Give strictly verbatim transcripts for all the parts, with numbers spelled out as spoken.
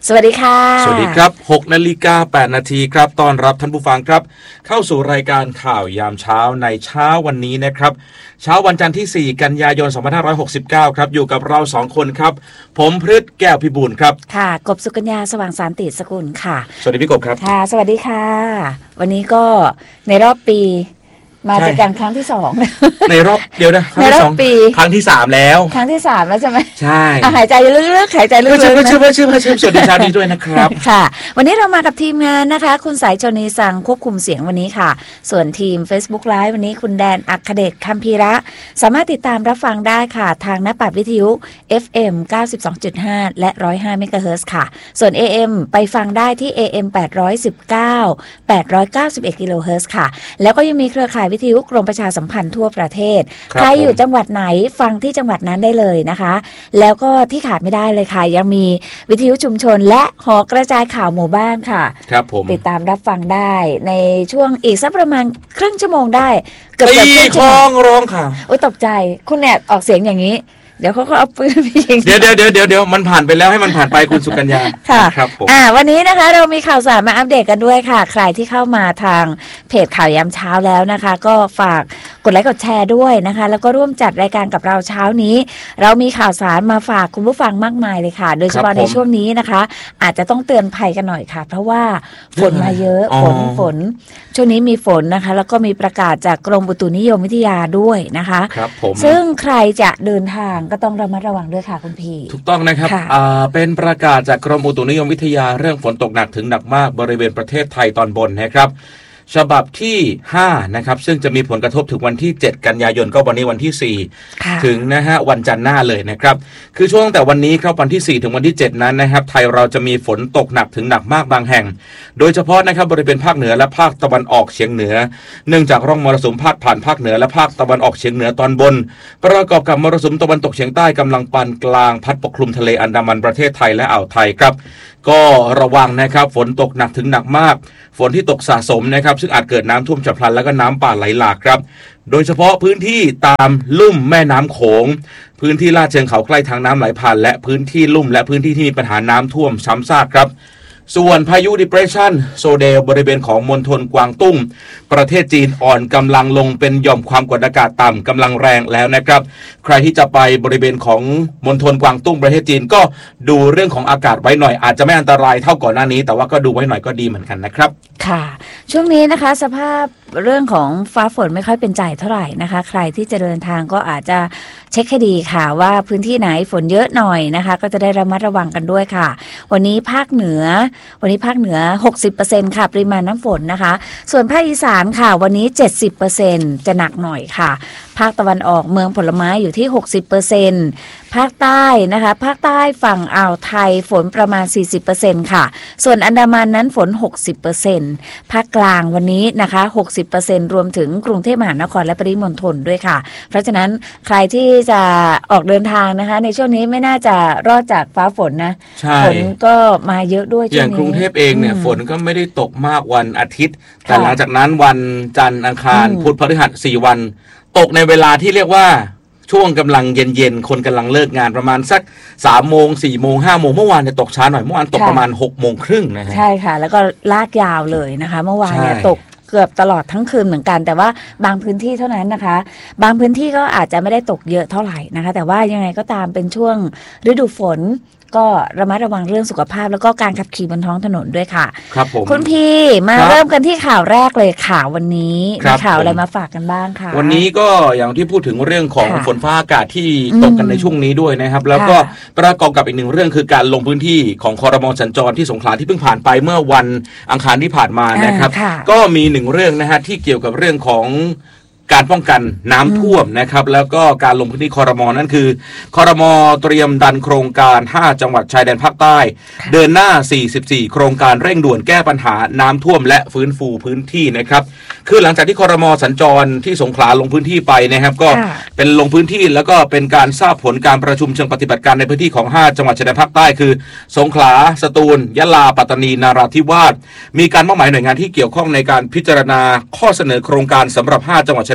สวัสดีค่ะสวัสดีครับหกนาฬิกาแปดนาทีครับต้อนรับท่านผู้ฟังครับเข้าสู่รายการข่าวยามเช้าในเช้าวันนี้นะครับเช้าวันจันทร์ที่สี่กันยายนสองพันห้าร้อยหกสิบเก้าครับอยู่กับเราสองคนครับผมพฤทธิ์แก้วพิบูลครับค่ะกบสุกัญญาสว่างสานติสกุลค่ะสวัสดีพี่กบครับค่ะสวัสดีค่ะวันนี้ก็ในรอบปีมาเจอกันครั้งที่สองในรอบเดียวนะในรอบปีครั้งที่สามแล้วครั้งที่สามแล้วใช่ไหมใช่หายใจลึกๆหายใจลึกๆนะชื่อชื่อชื่อชื่อสวัสดีเช้านี้ด้วยนะครับค่ะวันนี้เรามากับทีมงานนะคะคุณสายชนีสังควบคุมเสียงวันนี้ค่ะส่วนทีม Facebook Live วันนี้คุณแดนอัคเดชคัมพีระสามารถติดตามรับฟังได้ค่ะทางหน้าปัดวิทยุ เอฟ เอ็ม เก้าสิบสองจุดห้า และ หนึ่งร้อยห้า เมกะเฮิรตซ์ค่ะส่วน เอ เอ็ม ไปฟังได้ที่ เอ เอ็ม แปดร้อยสิบเก้า แปดร้อยเก้าสิบเอ็ด กิโลเฮิรตซ์ค่ะแล้วก็ยังมีเครือข่ายวิทยุกรมประชาสัมพันธ์ทั่วประเทศใครอยู่จังหวัดไหนฟังที่จังหวัดนั้นได้เลยนะคะแล้วก็ที่ขาดไม่ได้เลยค่ะยังมีวิทยุชุมชนและหอกระจายข่าวหมู่บ้านค่ะครับผมติดตามรับฟังได้ในช่วงอีกสักประมาณครึ่งชั่วโมงได้เกือบๆครึ่งชั่วโมงร้องค่ะโอ้ยตกใจคุณเนี่ยออกเสียงอย่างนี้เดี๋ยวเขาก็เอาปืนไปยิงเดี๋ยวเดี๋ยวเดี๋ยวเดี๋ยวเดี๋ยวมันผ่านไปแล้วให้มันผ่านไปคุณสุกัญญาค่ะครับผมอ่าวันนี้นะคะเรามีข่าวสารมาอัปเดตกันด้วยค่ะใครที่เข้ามาทางเพจข่าวยามเช้าแล้วนะคะก็ฝากกดไลค์กดแชร์ด้วยนะคะแล้วก็ร่วมจัดรายการกับเราเช้านี้เรามีข่าวสารมาฝากคุณผู้ฟังมากมายเลยค่ะโดยเฉพาะในช่วงนี้นะคะอาจจะต้องเตือนภัยกันหน่อยค่ะเพราะว่าฝนมาเยอะฝนฝนช่วงนี้มีฝนนะคะแล้วก็มีประกาศจากกรมอุตุนิยมวิทยาด้วยนะคะครับผมซึ่งใครจะเดินทางก็ต้องระมัดระวังด้วยค่ะคุณพี่ถูกต้องนะครับอ่าเป็นประกาศจากกรมอุตุนิยมวิทยาเรื่องฝนตกหนักถึงหนักมากบริเวณประเทศไทยตอนบนนะครับฉบับที่ห้านะครับซึ่งจะมีผลกระทบถึงวันที่เจ็ดกันยายนก็วันนี้วันที่สี่ถึงนะฮะวันจันทร์หน้าเลยนะครับคือช่วงตั้งแต่วันนี้ครับวันที่สี่ถึงวันที่เจ็ดนั้นนะครับไทยเราจะมีฝนตกหนักถึงหนักมากบางแห่งโดยเฉพาะนะครับบริเวณภาคเหนือและภาคตะวันออกเฉียงเหนือเนื่องจากร่องมรสุมพาดผ่านภาคเหนือและภาคตะวันออกเฉียงเหนือตอนบนประกอบกับมรสุมตะวันตกเฉียงใต้กำลังปานกลางพัดปกคลุมทะเลอันดามันประเทศไทยและอ่าวไทยครับก็ระวังนะครับฝนตกหนักถึงหนักมากฝนที่ตกสะสมนะครับซึ่งอาจเกิดน้ำท่วมฉับพลันและก็น้ำป่าไหลหลากครับโดยเฉพาะพื้นที่ตามลุ่มแม่น้ำโขงพื้นที่ลาดเชิงเขาใกล้ทางน้ำไหลผ่านและพื้นที่ลุ่มและพื้นที่ที่มีปัญหาน้ำท่วมซ้ำซากครับส่วนพายุ Depression โซเดลบริเวณของมณฑลกวางตุ้งประเทศจีนอ่อนกำลังลงเป็นหย่อมความกดอากาศต่ำกำลังแรงแล้วนะครับใครที่จะไปบริเวณของมณฑลกวางตุ้งประเทศจีนก็ดูเรื่องของอากาศไว้หน่อยอาจจะไม่อันตรายเท่าก่อนหน้านี้แต่ว่าก็ดูไว้หน่อยก็ดีเหมือนกันนะครับค่ะช่วงนี้นะคะสภาพเรื่องของฟ้าฝนไม่ค่อยเป็นใจเท่าไหร่นะคะใครที่จะเดินทางก็อาจจะเช็คให้ดีค่ะว่าพื้นที่ไหนฝนเยอะหน่อยนะคะก็จะได้ระมัดระวังกันด้วยค่ะวันนี้ภาคเหนือวันนี้ภาคเหนือ หกสิบเปอร์เซ็นต์ ค่ะปริมาณน้ำฝนนะคะส่วนภาคอีสานค่ะวันนี้ เจ็ดสิบเปอร์เซ็นต์ จะหนักหน่อยค่ะภาคตะวันออกเมืองผลไม้อยู่ที่ หกสิบเปอร์เซ็นต์ ภาคใต้นะคะภาคใต้ฝั่งอ่าวไทยฝนประมาณ สี่สิบเปอร์เซ็นต์ ค่ะส่วนอันดามันนั้นฝน หกสิบเปอร์เซ็นต์ ภาคกลางวันนี้นะคะ หกสิบเปอร์เซ็นต์ รวมถึงกรุงเทพมหานครและปริมณฑลด้วยค่ะเพราะฉะนั้นใครที่จะออกเดินทางนะคะในช่วงนี้ไม่น่าจะรอดจากฟ้าฝนนะฝนก็มาเยอะด้วยช่วงนี้อย่างกรุงเทพเองเนี่ยฝนก็ไม่ได้ตกมากวันอาทิตย์แต่หลังจากนั้นวันจันทร์อังคารพุธพฤหัสสี่วันตกในเวลาที่เรียกว่าช่วงกำลังเย็นๆคนกำลังเลิกงานประมาณสักสามโมงสี่โมงห้าโมงเมื่อวานเนี่ยตกช้าหน่อยเมื่อวานตกประมาณหกโมงครึ่งนะฮะใช่ค่ะแล้วก็ลากยาวเลยนะคะเมื่อวานเนี่ยตกเกือบตลอดทั้งคืนเหมือนกันแต่ว่าบางพื้นที่เท่านั้นนะคะบางพื้นที่ก็อาจจะไม่ได้ตกเยอะเท่าไหร่นะคะแต่ว่ายังไงก็ตามเป็นช่วงฤดูฝนก็ระมัดระวังเรื่องสุขภาพแล้วก็การขับขี่บนท้องถนนด้วยค่ะครับผมคุณพี่มาเริ่มกันที่ข่าวแรกเลยข่าววันนี้มีข่าวอะไรมาฝากกันบ้างค่ะวันนี้ก็อย่างที่พูดถึงเรื่องของฝนฟ้าอากาศที่ตกกันในช่วงนี้ด้วยนะครับแล้วก็ประกอบกับอีกหนึ่งเรื่องคือการลงพื้นที่ของครม.สัญจรที่สงขลาที่เพิ่งผ่านไปเมื่อวันอังคารที่ผ่านมานะครับก็มีหนึ่งเรื่องนะฮะที่เกี่ยวกับเรื่องของการป้องกันน้ำท่วมนะครับแล้วก็การลงพื้นที่ครม.นั่นคือครม.เตรียมดันโครงการห้าจังหวัดชายแดนภาคใต้เดินหน้าสี่สิบสี่โครงการเร่งด่วนแก้ปัญหาน้ำท่วมและฟื้นฟูพื้นที่นะครับคือหลังจากที่ครม.สัญจรที่สงขลาลงพื้นที่ไปนะครับก็เป็นลงพื้นที่แล้วก็เป็นการทราบผลการประชุมเชิงปฏิบัติการในพื้นที่ของห้าจังหวัดชายแดนภาคใต้คือสงขลาสตูลยะลาปัตตานีนราธิวาสมีการมอบหมายหน่วยงานที่เกี่ยวข้องในการพิจารณาข้อเสนอโครงการสำหรับห้าจังหวัดชาย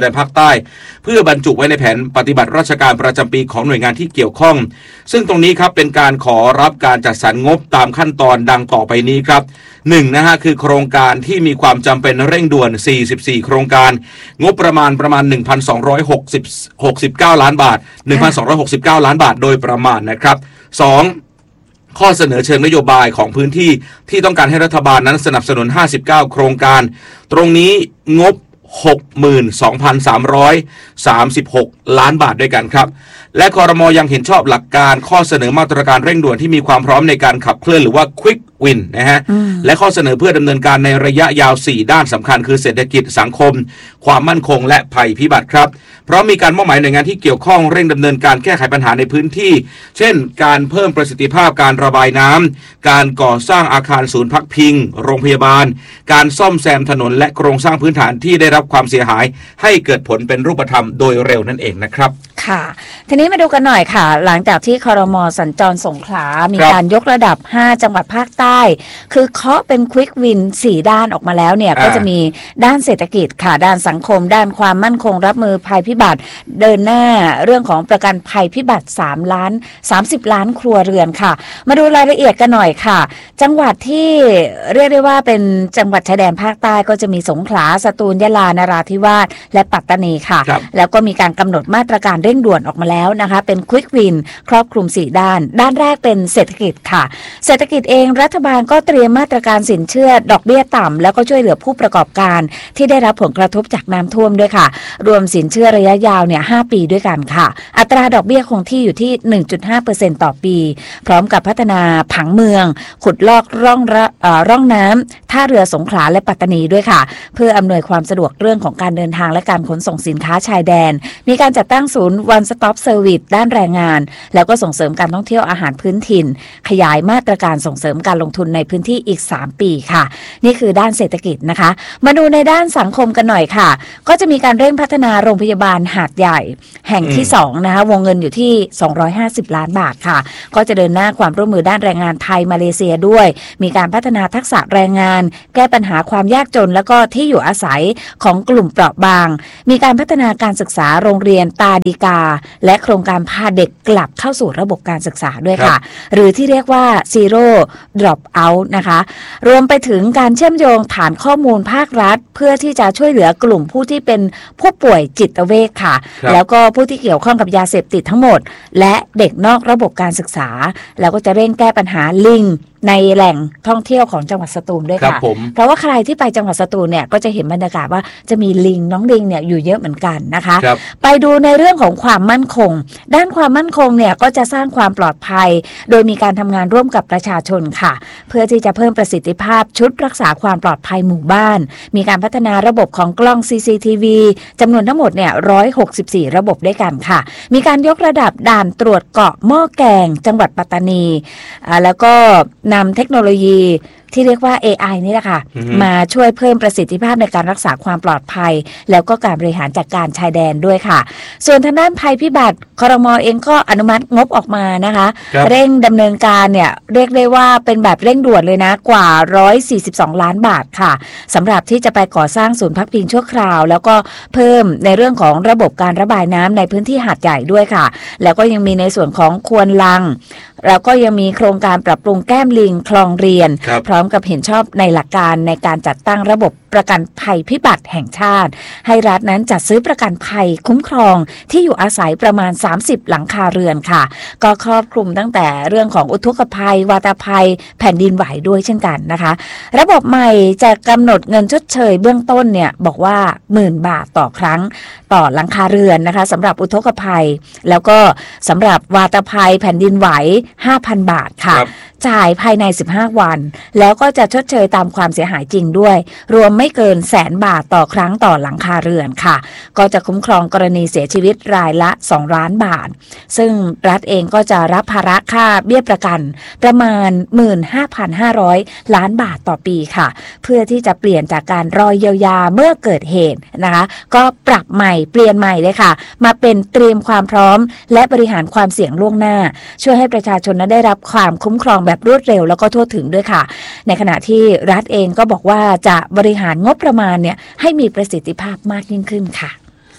แดนภาคใต้เพื่อบรรจุไว้ในแผนปฏิบัติราชการประจำปีของหน่วยงานที่เกี่ยวข้องซึ่งตรงนี้ครับเป็นการขอรับการจัดสรรงบตามขั้นตอนดังต่อไปนี้ครับหนึ่งนะฮะคือโครงการที่มีความจำเป็นเร่งด่วนสี่สิบสี่โครงการงบประมาณประมาณ หนึ่งพันสองร้อยหกสิบเก้า ล้านบาท หนึ่งพันสองร้อยหกสิบเก้า ล้านบาทโดยประมาณนะครับสองข้อเสนอเชิงนโยบายของพื้นที่ที่ต้องการให้รัฐบาลนั้นสนับสนุนห้าสิบเก้าโครงการตรงนี้งบ หกหมื่นสองพันสามร้อยสามสิบหก ล้านบาทด้วยกันครับและครม.ยังเห็นชอบหลักการข้อเสนอมาตรการเร่งด่วนที่มีความพร้อมในการขับเคลื่อนหรือว่า Quick Win นะฮะและข้อเสนอเพื่อดำเนินการในระยะยาวสี่ด้านสำคัญคือเศรษฐกิจสังคมความมั่นคงและภัยพิบัติครับเพราะมีการมอบหมายหน่วยงานที่เกี่ยวข้องเร่งดำเนินการแก้ไขปัญหาในพื้นที่เช่นการเพิ่มประสิทธิภาพการระบายน้ำการก่อสร้างอาคารศูนย์พักพิงโรงพยาบาลการซ่อมแซมถนนและโครงสร้างพื้นฐานที่ได้รับความเสียหายให้เกิดผลเป็นรูปธรรมโดยเร็วนั่นเองนะครับค่ะทีนี้มาดูกันหน่อยค่ะหลังจากที่ครม.สัญจรสงขลามีการยกระดับห้าจังหวัดภาคใต้คือเคาะเป็นควิกวินสี่ด้านออกมาแล้วเนี่ยก็จะมีด้านเศรษฐกิจค่ะด้านสังคมด้านความมั่นคงรับมือภัยพิบัติเดินหน้าเรื่องของประกันภัยพิบัติสามล้านสามสิบล้านครัวเรือนค่ะมาดูรายละเอียดกันหน่อยค่ะจังหวัดที่เรียกได้ว่าเป็นจังหวัดชายแดนภาคใต้ก็จะมีสงขลาสตูลยะลานราธิวาสและปัตตานีค่ะแล้วก็มีการกำหนดมาตรการเร่งด่วนออกมาแล้วนะคะเป็นควิกวินครอบคลุมสี่ด้านด้านแรกเป็นเศรษฐกิจค่ะเศรษฐกิจเองรัฐบาลก็เตรียมมาตรการสินเชื่อดอกเบี้ยต่ำแล้วก็ช่วยเหลือผู้ประกอบการที่ได้รับผลกระทบจากน้ำท่วมด้วยค่ะรวมสินเชื่อระยะยาวเนี่ยห้าปีด้วยกันค่ะอัตราดอกเบี้ยคงที่อยู่ที่ หนึ่งจุดห้าเปอร์เซ็นต์ ต่อปีพร้อมกับพัฒนาผังเมืองขุดลอกร่องเอ่อร่องน้ำท่าเรือสงขลาและปัตตานีด้วยค่ะเพื่ออำนวยความสะดวกเรื่องของการเดินทางและการขนส่งสินค้าชายแดนมีการจัดตั้งศูนย์ One Stop Service ด้านแรงงานแล้วก็ส่งเสริมการท่องเที่ยวอาหารพื้นถิ่นขยายมาตรการส่งเสริมการลงทุนในพื้นที่อีกสามปีค่ะนี่คือด้านเศรษฐกิจนะคะมาดูในด้านสังคมกันหน่อยค่ะก็จะมีการเร่งพัฒนาโรงพยาบาลหาดใหญ่แห่งที่สองนะคะวงเงินอยู่ที่สองร้อยห้าสิบล้านบาทค่ะก็จะเดินหน้าความร่วมมือด้านแรงงานไทยมาเลเซียด้วยมีการพัฒนาทักษะแรงงานแก้ปัญหาความยากจนแล้วก็ที่อยู่อาศัยของกลุ่มเปราะบางมีการพัฒนาการศึกษาโรงเรียนตาดีกาและโครงการพาเด็กกลับเข้าสู่ระบบการศึกษาด้วยค่ะหรือที่เรียกว่า Zero Drop Out นะคะรวมไปถึงการเชื่อมโยงฐานข้อมูลภาครัฐเพื่อที่จะช่วยเหลือกลุ่มผู้ที่เป็นผู้ป่วยจิตเวชค่ะแล้วก็ผู้ที่เกี่ยวข้องกับยาเสพติดทั้งหมดและเด็กนอกระบบการศึกษาแล้วก็จะเร่งแก้ปัญหาลิงในแหล่งท่องเที่ยวของจังหวัดสตูลด้วยค่ะเพราะว่าใครที่ไปจังหวัดสตูลเนี่ยก็จะเห็นบรรยากาศว่าจะมีลิงน้องลิงเนี่ยอยู่เยอะเหมือนกันนะคะไปดูในเรื่องของความมั่นคงด้านความมั่นคงเนี่ยก็จะสร้างความปลอดภัยโดยมีการทำงานร่วมกับประชาชนค่ะเพื่อที่จะเพิ่มประสิทธิภาพชุดรักษาความปลอดภัยหมู่บ้านมีการพัฒนาระบบของกล้อง ซี ซี ที วี จำนวนทั้งหมดเนี่ยหนึ่งร้อยหกสิบสี่ระบบด้วยกันค่ะมีการยกระดับด่านตรวจเกาะหม้อแกงจังหวัดปัตตานีแล้วก็นำเทคโนโลยีที่เรียกว่า เอ ไอ นี่แหละค่ะ mm-hmm. มาช่วยเพิ่มประสิทธิภาพในการรักษาความปลอดภัยแล้วก็การบริหารจัดการชายแดนด้วยค่ะส่วนทางด้านภัยพิบัติครม.เองก็อนุมัติงบออกมานะคะเร่งดำเนินการเนี่ยเรียกได้ว่าเป็นแบบเร่งด่วนเลยนะกว่าหนึ่งร้อยสี่สิบสองล้านบาทค่ะสำหรับที่จะไปก่อสร้างศูนย์พักพิงชั่วคราวแล้วก็เพิ่มในเรื่องของระบบการระบายน้ำในพื้นที่หาดใหญ่ด้วยค่ะแล้วก็ยังมีในส่วนของควนลังแล้วก็ยังมีโครงการปรับปรุงแก้มลิงคลองเรียนพร้อมกับเห็นชอบในหลักการในการจัดตั้งระบบประกันภัยพิบัติแห่งชาติให้รัฐนั้นจัดซื้อประกันภัยคุ้มครองที่อยู่อาศัยประมาณสามสิบหลังคาเรือนค่ะก็ครอบคลุมตั้งแต่เรื่องของอุทกภัยวาตภัยแผ่นดินไหวด้วยเช่นกันนะคะระบบใหม่จะกำหนดเงินชดเชยเบื้องต้นเนี่ยบอกว่าหมื่นบาทต่อครั้งต่อหลังคาเรือนนะคะสำหรับอุทกภัยแล้วก็สำหรับวาตภัยแผ่นดินไหว ห้าพัน บาทค่ะจ่ายภายในสิบห้าวันแล้วก็จะชดเชยตามความเสียหายจริงด้วยรวมไม่เกินแสนบาทต่อครั้งต่อหลังคาเรือนค่ะก็จะคุ้มครองกรณีเสียชีวิตรายละสองล้านบาทซึ่งรัฐเองก็จะรับภาระค่าเบี้ยประกันประมาณ หนึ่งหมื่นห้าพันห้าร้อย ล้านบาทต่อปีค่ะเพื่อที่จะเปลี่ยนจากการรอเยียวยาเมื่อเกิดเหตุนะคะก็ปรับใหม่เปลี่ยนใหม่เลยค่ะมาเป็นเตรียมความพร้อมและบริหารความเสี่ยงล่วงหน้าช่วยให้ประชาชนนั้นได้รับความคุ้มครองแบบรวดเร็วแล้วก็ทั่วถึงด้วยค่ะในขณะที่รัฐเองก็บอกว่าจะบริหารงบประมาณเนี่ยให้มีประสิทธิภาพมากยิ่งขึ้นค่ะ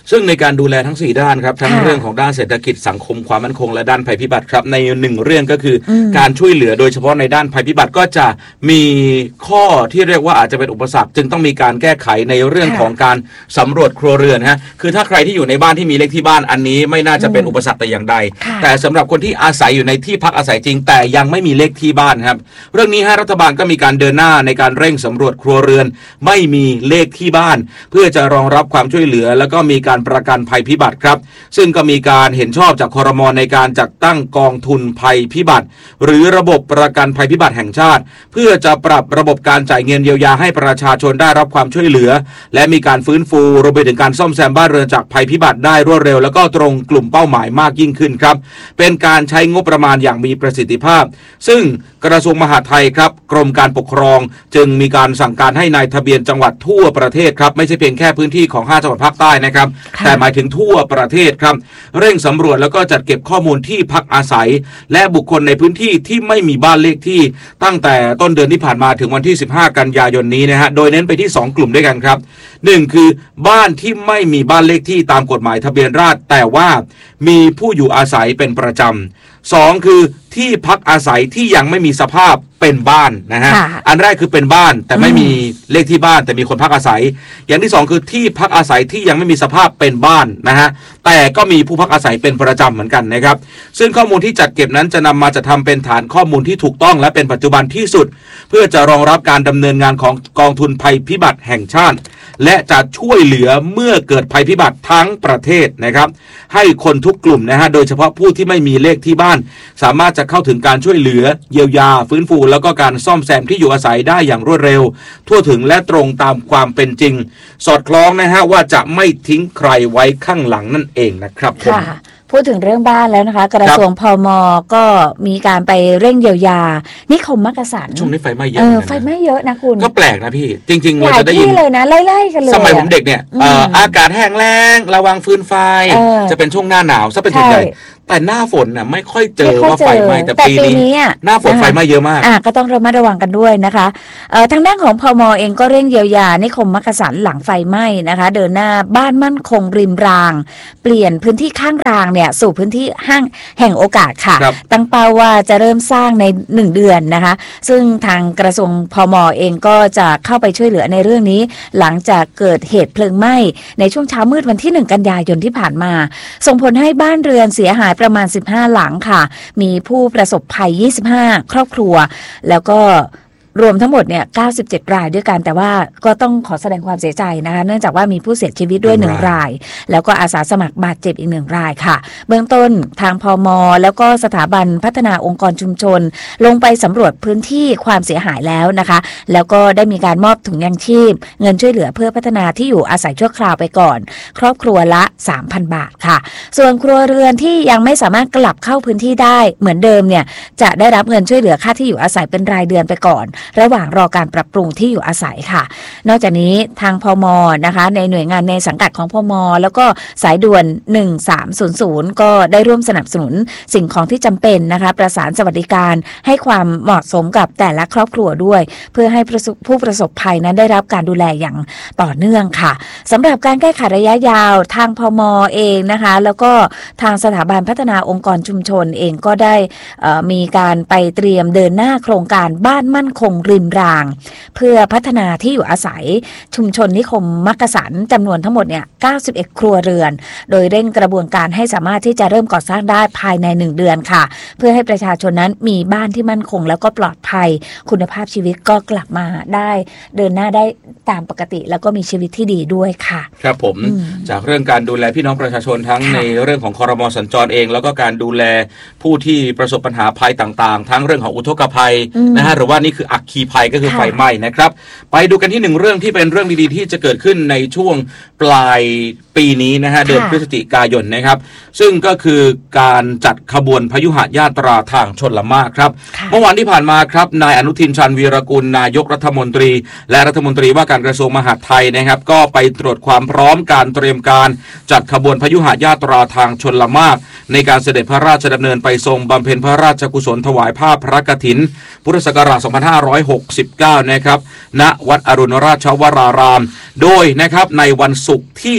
ซึ่งในการดูแลทั้งสี่ด้านครับทั้งเรื่องของด้านเศรษฐกิจสังคมความมั่นคงและด้านภัยพิบัติครับในหนึ่งเรื่องก็คือการช่วยเหลือโดยเฉพาะในด้านภัยพิบัติก็จะมีข้อที่เรียกว่าอาจจะเป็นอุปสรรคจึงต้องมีการแก้ไขในเรื่องของการสำรวจครัวเรือนฮะคือถ้าใครที่อยู่ในบ้านที่มีเลขที่บ้านอันนี้ไม่น่าจะเป็นอุปสรรคแต่อย่างใดแต่สำหรับคนที่อาศัยอยู่ในที่พักอาศัยจริงแต่ยังไม่มีเลขที่บ้านครับเรื่องนี้ฮะรัฐบาลก็มีการเดินหน้าในการเร่งสำรวจครัวเรือนไม่มีเลขที่บ้านเพื่อจะรองรับความช่วยเหลือแล้วก็มีการประกันภัยพิบัติครับซึ่งก็มีการเห็นชอบจากครม.ในการจัดตั้งกองทุนภัยพิบัติหรือระบบประกันภัยพิบัติแห่งชาติเพื่อจะปรับระบบการจ่ายเงินเยียวยาให้ประชาชนได้รับความช่วยเหลือและมีการฟื้นฟูรวมไปถึงการซ่อมแซมบ้านเรือนจากภัยพิบัติได้รวดเร็วแล้วก็ตรงกลุ่มเป้าหมายมากยิ่งขึ้นครับเป็นการใช้งบประมาณอย่างมีประสิทธิภาพซึ่งกระทรวงมหาดไทยครับกรมการปกครองจึงมีการสั่งการให้นายทะเบียนจังหวัดทั่วประเทศครับไม่ใช่เพียงแค่พื้นที่ของห้าจังหวัดภาคใต้นะครับแต่หมายถึงทั่วประเทศครับเร่งสำรวจแล้วก็จัดเก็บข้อมูลที่พักอาศัยและบุคคลในพื้นที่ที่ไม่มีบ้านเลขที่ตั้งแต่ต้นเดือนที่ผ่านมาถึงวันที่สิบห้ากันยายนนี้นะฮะโดยเน้นไปที่สองกลุ่มด้วยกันครับหนึ่งคือบ้านที่ไม่มีบ้านเลขที่ตามกฎหมายทะเบียนราษฎร์แต่ว่ามีผู้อยู่อาศัยเป็นประจำสองคือที่พักอาศัยที่ยังไม่มีสภาพเป็นบ้านนะฮะอันแรกคือเป็นบ้านแต่ไม่มีเลขที่บ้านแต่มีคนพักอาศัยอย่างที่สองคือที่พักอาศัยที่ยังไม่มีสภาพเป็นบ้านนะฮะแต่ก็มีผู้พักอาศัยเป็นประจำเหมือนกันนะครับซึ่งข้อมูลที่จัดเก็บนั้นจะนำมาจะทำเป็นฐานข้อมูลที่ถูกต้องและเป็นปัจจุบันที่สุดเพื่อจะรองรับการดำเนินงานของกองทุนภัยพิบัติแห่งชาติและจะช่วยเหลือเมื่อเกิดภัยพิบัติทั้งประเทศนะครับให้คนทุกกลุ่มนะฮะโดยเฉพาะผู้ที่ไม่มีเลขที่บ้านสามารถจะเข้าถึงการช่วยเหลือเยียวยาฟื้นฟูแล้วก็การซ่อมแซมที่อยู่อาศัยได้อย่างรวดเร็วทั่วถึงและตรงตามความเป็นจริงสอดคล้องนะฮะว่าจะไม่ทิ้งใครไว้ข้างหลังนั่นเองนะครับค่ะพูดถึงเรื่องบ้านแล้วนะคะกระทรวงพม.ก็มีการไปเร่งเยียวยานิคมมักกะสันช่วงนี้ไฟไหม้เยอะเออไฟไหม้เยอะนะคุณก็แปลกนะพี่จริงๆเราจะได้ยินเลยนะไล่ๆกันเลยสมัยผมเด็กเนี่ยอากาศแห้งแล้งระวังฟืนไฟจะเป็นช่วงหน้าหนาวซะเป็นส่วนใหญ่แต่หน้าฝนน่ะไม่ค่อยเจอว่าไฟไหม้แต่ปีนี้หน้าฝนไฟไหม้เยอะมากอ่ะก็ต้องระมัดระวังกันด้วยนะคะเอ่อทางด้านของพม.เองก็เร่งเยียวยานิคมมักกะสันหลังไฟไหม้นะคะเดินหน้าบ้านมั่นคงริมรางเปลี่ยนพื้นที่ข้างรางเนี่ยสู่พื้นที่ห้างแห่งโอกาสค่ะตั้งเป้าว่าจะเริ่มสร้างในหนึ่งเดือนนะคะซึ่งทางกระทรวงพม.เองก็จะเข้าไปช่วยเหลือในเรื่องนี้หลังจากเกิดเหตุเพลิงไหม้ในช่วงเช้ามืดวันที่หนึ่งกันยายนที่ผ่านมาส่งผลให้บ้านเรือนเสียหายประมาณสิบห้าหลังค่ะมีผู้ประสบภัยยี่สิบห้าครอบครัวแล้วก็รวมทั้งหมดเนี่ยเก้าสิบเจ็ดรายด้วยกันแต่ว่าก็ต้องขอแสดงความเสียใจนะคะเนื่องจากว่ามีผู้เสียชีวิตด้วยหนึ่งรายแล้วก็อาสาสมัครบาดเจ็บอีกหนึ่งรายค่ะเบื้องต้นทางพม.แล้วก็สถาบันพัฒนาองค์กรชุมชนลงไปสำรวจพื้นที่ความเสียหายแล้วนะคะแล้วก็ได้มีการมอบถุงยางชีพเงินช่วยเหลือเพื่อพัฒนาที่อยู่อาศัยชั่วคราวไปก่อนครอบครัวละ สามพัน บาทค่ะส่วนครัวเรือนที่ยังไม่สามารถกลับเข้าพื้นที่ได้เหมือนเดิมเนี่ยจะได้รับเงินช่วยเหลือค่าที่อยู่อาศัยเป็นรายเดือนไปก่อนระหว่างรอการปรับปรุงที่อยู่อาศัยค่ะนอกจากนี้ทางพม.นะคะในหน่วยงานในสังกัดของพม.แล้วก็สายด่วนหนึ่งสามศูนย์ศูนย์ก็ได้ร่วมสนับสนุนสิ่งของที่จำเป็นนะคะประสานสวัสดิการให้ความเหมาะสมกับแต่ละครอบครัวด้วยเพื่อให้ผู้ประสบภัยนั้นได้รับการดูแลอย่างต่อเนื่องค่ะสำหรับการแก้ไขระยะยาวทางพม.เองนะคะแล้วก็ทางสถาบันพัฒนาองค์กรชุมชนเองก็ได้มีการไปเตรียมเดินหน้าโครงการบ้านมั่นคงริมรางเพื่อพัฒนาที่อยู่อาศัยชุมชนนิคมมักกะสันจำนวนทั้งหมดเนี่ยเก้าสิบเอ็ดครัวเรือนโดยเร่งกระบวนการให้สามารถที่จะเริ่มก่อสร้างได้ภายในหนึ่งเดือนค่ะเพื่อให้ประชาชนนั้นมีบ้านที่มั่นคงแล้วก็ปลอดภัยคุณภาพชีวิตก็กลับมาได้เดินหน้าได้ตามปกติแล้วก็มีชีวิตที่ดีด้วยค่ะครับผมจากเรื่องการดูแลพี่น้องประชาชนทั้งในเรื่องของครม.สัญจรเองแล้วก็การดูแลผู้ที่ประสบปัญหาภัยต่างๆทั้งเรื่องของอุทกภัยนะฮะหรือว่านี่คืออัคคีภัยก็คือไฟไหม้นะครับไปดูกันที่หนึ่งเรื่องที่เป็นเรื่องดีๆที่จะเกิดขึ้นในช่วงปลายปีนี้นะฮะเดือนพฤศจิกายนนะครับซึ่งก็คือการจัดขบวนพยุหญาตราทางชลมารครับเมื่อวานที่ผ่านมาครับนายอนุทินชาญวีรกุลนายกรัฐมนตรีและรัฐมนตรีว่าการกระทรวงมหาดไทยนะครับก็ไปตรวจความพร้อมการเตรียมการจัดขบวนพยุหญาตราทางชลมารในการเสด็จพระราชดำเนินไปทรงบำเพ็ญพระราชกุศลถวายผ้าพระกฐินพุทธศักราชสองพันห้าร้อยหกสิบเก้านะครับณวัดอรุณราชวรารามโดยนะครับในวันศุกร์ที่หก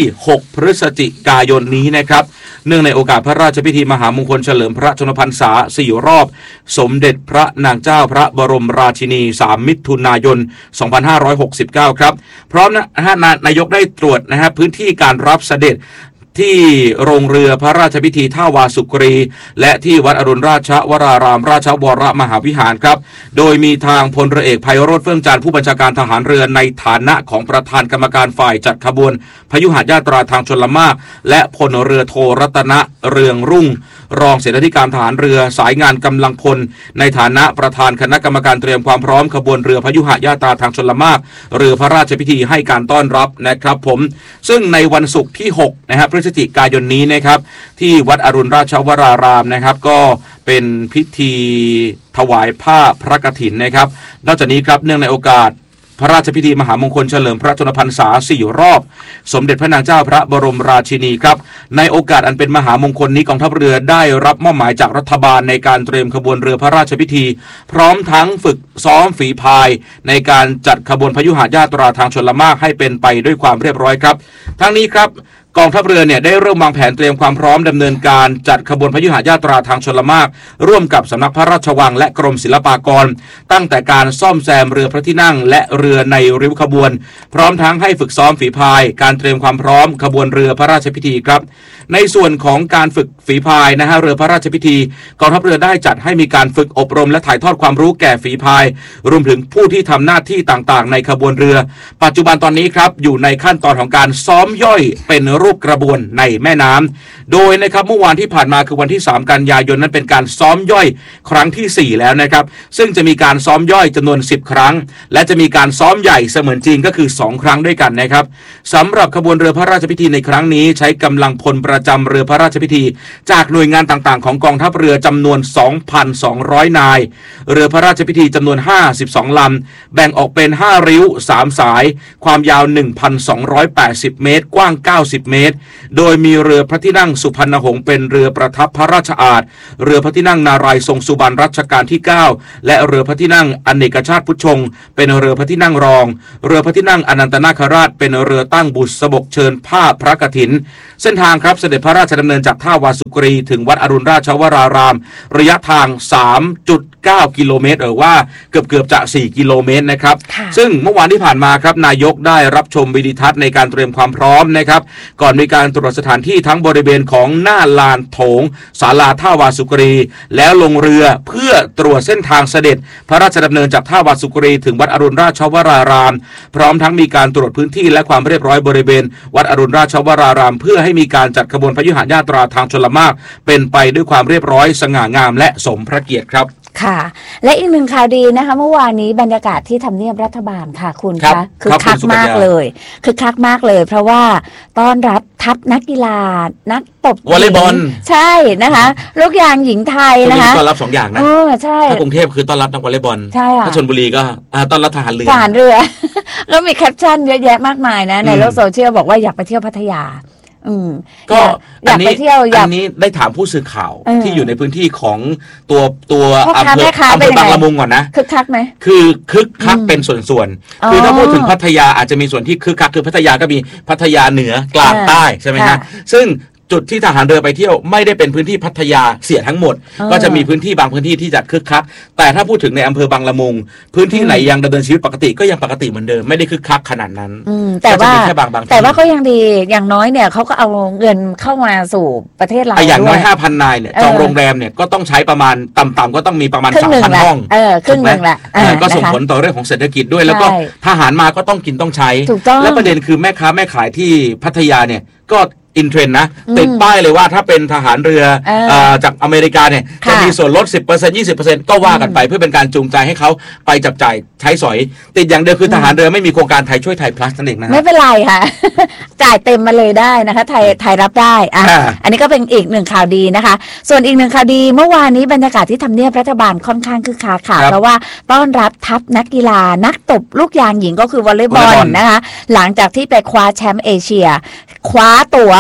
พฤศจิกายนนี้นะครับเนื่องในโอกาสพระราชพิธีมหามงคลเฉลิมพระชนมพรรษาสี่รอบสมเด็จพระนางเจ้าพระบรมราชินีสามมิถุนายนสองพันห้าร้อยหกสิบเก้าครับพร้อมนะฮะนายกได้ตรวจนะฮะพื้นที่การรับเสด็จที่โรงเรือพระราชพิธีท่าวาสุกรีและที่วัดอรุณราชวรารามราชวรมหาวิหารครับโดยมีทางพลเรือเอกไพโรจน์เฟื่องจันทร์ผู้บัญชาการทหารเรือในฐานะของประธานกรรมการฝ่ายจัดขบวนพยุหญาตราทางชลมารและพลเรือโทรัตนะเรืองรุ่งรองเสนาธิการทหารเรือสายงานกำลังพลในฐานะประธานคณะกรรมการเตรียมความพร้อมขบวนเรือพยุหญาตราทางชลมารเรือพระราชพิธีให้การต้อนรับนะครับผมซึ่งในวันศุกร์ที่หกนะฮะพฤศจิกายนนี้นะครับที่วัดอรุณราชวรารามนะครับก็เป็นพิธีถวายผ้าพระกฐินนะครับนอกจากนี้ครับเนื่องในโอกาสพระราชพิธีมหามงคลเฉลิมพระชนมพรรษาสี่รอบสมเด็จพระนางเจ้าพระบรมราชินีครับในโอกาสอันเป็นมหามงคลนี้กองทัพเรือได้รับมอบหมายจากรัฐบาลในการเตรียมขบวนเรือพระราชพิธีพร้อมทั้งฝึกซ้อมฝีพายในการจัดขบวนพยุหญาตราทางชลมารให้เป็นไปด้วยความเรียบร้อยครับทั้งนี้ครับกองทัพเรือเนี่ยได้เริ่มวางแผนเตรียมความพร้อมดำเนินการจัดขบวนพยุหญาตราทางชลมารร่วมกับสำนักพระราชวังและกรมศิลปากรตั้งแต่การซ่อมแซมเรือพระที่นั่งและเรือในริ้วขบวนพร้อมทั้งให้ฝึกซ้อมฝีพายการเตรียมความพร้อมขบวนเรือพระราชพิธีครับในส่วนของการฝึกฝีพายนะฮะเรือพระราชพิธีกองทัพเรือได้จัดให้มีการฝึกอบรมและถ่ายทอดความรู้แก่ฝีพายรวมถึงผู้ที่ทำหน้าที่ต่างๆในขบวนเรือปัจจุบันตอนนี้ครับอยู่ในขั้นตอนของการซ้อมย่อยเป็นรูปกระบวนในแม่น้ำโดยนะครับเมื่อวานที่ผ่านมาคือวันที่สามกันยายนนั้นเป็นการซ้อมย่อยครั้งที่สี่แล้วนะครับซึ่งจะมีการซ้อมย่อยจำนวนสิบครั้งและจะมีการซ้อมใหญ่เสมือนจริงก็คือสองครั้งด้วยกันนะครับสำหรับขบวนเรือพระราชพิธีในครั้งนี้ใช้กำลังพลประจำเรือพระราชพิธีจากหน่วยงานต่างๆของกองทัพเรือจำนวน สองพันสองร้อย นายเรือพระราชพิธีจำนวนห้าสิบสองลำแบ่งออกเป็นห้าริ้วสามสายความยาว หนึ่งพันสองร้อยแปดสิบ เมตรกว้างเก้าสิบเมตรโดยมีเรือพระที่นั่งสุพรรณหงส์เป็นเรือประทับพระราชอาณาเรือพระที่นั่งนารายณ์ทรงสุบรรณรัชกาลที่เก้าและเรือพระที่นั่งอเนกชาติพุทธชงเป็นเรือพระที่นั่งรองเรือพระที่นั่งอนันตนาคราชเป็นเรือตั้งบุษบกเชิญผ้าพระกฐินเส้นทางครับเสด็จพระราชดำเนินจากท่าวาสุกรีถึงวัดอรุณราชวรารามระยะทาง สามจุดเก้า กิโลเมตรหรือว่าเกือบเกือบจะสี่กิโลเมตรนะครับซึ่งเมื่อวานที่ผ่านมาครับนายกได้รับชมวิดีทัศน์ในการเตรียมความพร้อมนะครับก่อนมีการตรวจสถานที่ทั้งบริเวณของหน้าลานโถงศาลาท่าวาสุกรีแล้วลงเรือเพื่อตรวจเส้นทางเสด็จพระราชดำเนินจากท่าวาสุกรีถึงวัดอรุณราชวรารามพร้อมทั้งมีการตรวจพื้นที่และความเรียบร้อยบริเวณวัดอรุณราชวรารามเพื่อให้มีการจัดขบวนพยุหญาตราทางชลมารเป็นไปด้วยความเรียบร้อยสง่างามและสมพระเกียรติครับค่ะและอีกหนึ่งข่าวดีนะคะเมื่อวานนี้บรรยากาศที่ทำเนียบรัฐบาลค่ะคุณคะคือคักมากเลยคือคักมากเลยเพราะว่าต้อนรับทัพนักกีฬานักตบวอลเลย์บอลใช่นะคะลูกยางหญิงไทยนะคะต้อนรับสองอย่างนะเออใช่ถ้ากรุงเทพคือต้อนรับนักวอลเลย์บอลใช่ค่ะถ้าชลบุรีก็ต้อนรับทหารเรือทหารเรือแล้วมีแคปชั่นเยอะแยะมากมายนะในโลกโซเชียลบอกว่าอยากไปเที่ยวพัทยาอืมก็อยากไปเที่ยวอยากอันนี้ได้ถามผู้สื่อข่าวที่อยู่ในพื้นที่ของตัวตัวอำเภออำเภอบางละมุงก่อนนะคึกคักไหมคือคึกคักเป็นส่วนๆคือถ้าพูดถึงพัทยาอาจจะมีส่วนที่คึกคักคือพัทยาก็มีพัทยาเหนือกลางใต้ใช่ไหมฮะซึ่งจุดที่ทหารเรือไปเที่ยวไม่ได้เป็นพื้นที่พัทยาเสียทั้งหมดก็จะมีพื้นที่บางพื้นที่ที่จะคึกคักแต่ถ้าพูดถึงในอำเภอบางละมุงพื้นที่ไหนยังดำเนินชีวิตปกติก็ยังปกติเหมือนเดิมไม่ได้คึกคักขนาดนั้นแต่ว่าแต่ว่าก็ยังดีอย่างน้อยเนี่ยเขาก็เอาเงินเข้ามาสู่ประเทศเราอย่างน้อย ห้าพัน นายเนี่ยจองโรงแรมเนี่ยก็ต้องใช้ประมาณต่ำๆก็ต้องมีประมาณ สามพัน ห้องเออครึ่งนึงแหละก็ส่งผลต่อเรื่องของเศรษฐกิจด้วยแล้วก็ทหารมาก็ต้องกินต้องใช้และประเด็นคือแม่ค้าแม่ขายที่พัทยาเนี่ยก็อินเทรนด์นะติดป้ายเลยว่าถ้าเป็นทหารเรือจากอเมริกาเนี่ยจะมีส่วนลด สิบเปอร์เซ็นต์ ยี่สิบเปอร์เซ็นต์ ก็ว่ากันไปเพื่อเป็นการจูงใจให้เขาไปจับจ่ายใช้สอยติดอย่างเดียวคือทหารเรือไม่มีโครงการไทยช่วยไทย plus นั่นเองนะไม่เป็นไรค่ะ จ่ายเต็มมาเลยได้นะคะไทยไทยรับได้อ่ะอันนี้ก็เป็นอีกหนึ่งข่าวดีนะคะส่วนอีกหนึ่งข่าวดีเมื่อวานนี้บรรยากาศที่ทำเนียบรัฐบาลค่อนข้างคึกคักค่ะเพราะว่าต้อนรับทัพนักกีฬานักตบลูกยางหญิงก็คือวอลเลย์บอลนะคะหลังจากที่ไปคว้าแชมป์เอเชียคว้าตั๋ว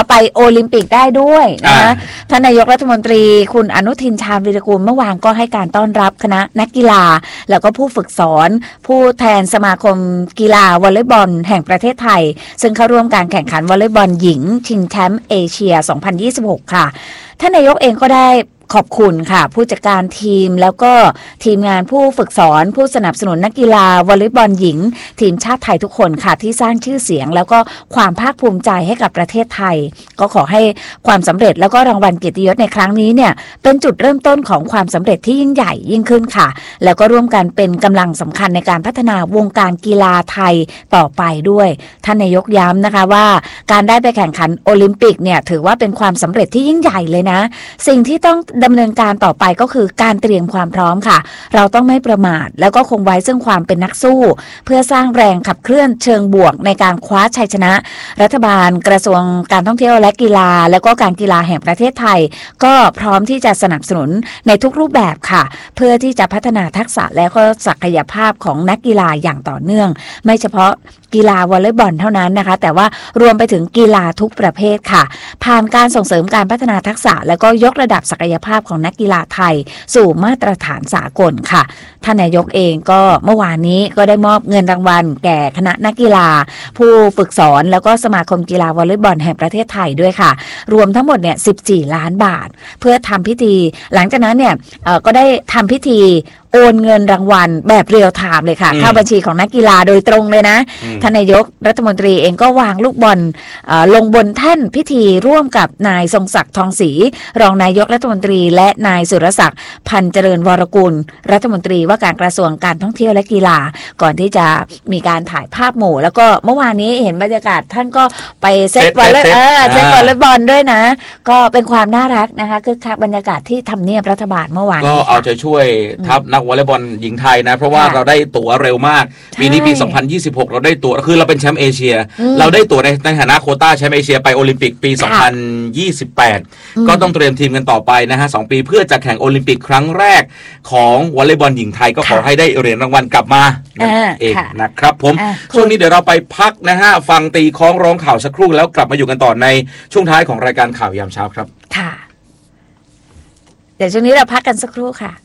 ไปโอลิมปิกได้ด้วยนะคะท่านนายกรัฐมนตรีคุณอนุทินชาญวีรกูลเมื่อวานก็ให้การต้อนรับคณะนักกีฬาแล้วก็ผู้ฝึกสอนผู้แทนสมาคมกีฬาวอลเลย์บอลแห่งประเทศไทยซึ่งเข้าร่วมการแข่งขันวอลเลย์บอลหญิงชิงแชมป์เอเชียสองพันยี่สิบหกค่ะท่านนายกเองก็ได้ขอบคุณค่ะผู้จัดการทีมแล้วก็ทีมงานผู้ฝึกสอนผู้สนับสนุนนักกีฬาวอลเลย์บอลหญิงทีมชาติไทยทุกคนค่ะที่สร้างชื่อเสียงแล้วก็ความภาคภูมิใจให้กับประเทศไทยก็ขอให้ความสำเร็จแล้วก็รางวัลเกียรติยศในครั้งนี้เนี่ยเป็นจุดเริ่มต้นของความสำเร็จที่ยิ่งใหญ่ยิ่งขึ้นค่ะแล้วก็ร่วมกันเป็นกำลังสำคัญในการพัฒนาวงการกีฬาไทยต่อไปด้วยท่านนายกย้ำนะคะว่าการได้ไปแข่งขันโอลิมปิกเนี่ยถือว่าเป็นความสำเร็จที่ยิ่งใหญ่เลยนะสิ่งที่ต้องดำเนินการต่อไปก็คือการเตรียมความพร้อมค่ะเราต้องไม่ประมาทแล้วก็คงไว้ซึ่งความเป็นนักสู้เพื่อสร้างแรงขับเคลื่อนเชิงบวกในการคว้าชัยชนะรัฐบาลกระทรวงการท่องเที่ยวและกีฬาแล้วก็การกีฬาแห่งประเทศไทยก็พร้อมที่จะสนับสนุนในทุกรูปแบบค่ะเพื่อที่จะพัฒนาทักษะและก็ศักยภาพของนักกีฬาอย่างต่อเนื่องไม่เฉพาะกีฬาวอลเลย์บอลเท่านั้นนะคะแต่ว่ารวมไปถึงกีฬาทุกประเภทค่ะผ่านการส่งเสริมการพัฒนาทักษะและก็ยกระดับศักยภาพของนักกีฬาไทยสู่มาตรฐานสากลค่ะท่านนายกเองก็เมื่อวานนี้ก็ได้มอบเงินรางวัลแก่คณะนักกีฬาผู้ฝึกสอนแล้วก็สมาคมกีฬาวอลเลย์บอลแห่งประเทศไทยด้วยค่ะรวมทั้งหมดเนี่ยสิบสี่ล้านบาทเพื่อทำพิธีหลังจากนั้นเนี่ยก็ได้ทำพิธีโอนเงินรางวัลแบบเรียลไทม์เลยค่ะเข้าบัญชีของนักกีฬาโดยตรงเลยนะท่านนายกรัฐมนตรีเองก็วางลูกบอลลงบนแท่นพิธีร่วมกับนายทรงศักดิ์ทองศรีรองนายกรัฐมนตรีและนายสุรศักดิ์พันเจริญวรกุลรัฐมนตรีว่าการกระทรวงการท่องเที่ยวและกีฬาก่อนที่จะมีการถ่ายภาพหมู่แล้วก็เมื่อวานนี้เห็นบรรยากาศท่านก็ไปเซตวอลเลย์เออเซตวอลเลย์บอลด้วยนะก็เป็นความน่ารักนะคะคือคักบรรยากาศที่ทำเนียบรัฐบาลเมื่อวานก็เอาใจช่วยทัพนักวอลเลย์บอลหญิงไทยนะเพราะว่าเราได้ตั๋วเร็วมากปีนี้ปีสองพันยี่สิบหกเราได้ตั๋วคือเราเป็นแชมป์เอเชียเราได้ตั๋วในในฐานะโควต้าแชมป์เอเชียไปโอลิมปิกปีสองพันยี่สิบแปดก็ต้องเตรียมทีมกันต่อไปนะฮะสองปีเพื่อจะแข่งโอลิมปิกครั้งแรกของวอลเลย์บอลหญิงไทยก็ขอให้ได้เหรียญรางวัลกลับมาเองนะครับผมช่วงนี้เดี๋ยวเราไปพักนะฮะฟังตีคล้องร้องข่าวสักครู่แล้วกลับมาอยู่กันต่อในช่วงท้ายของรายการข่าวยามเช้าครับค่ะเดี๋ยวช่วงนี้เราพักกันสักครู่ค่ะ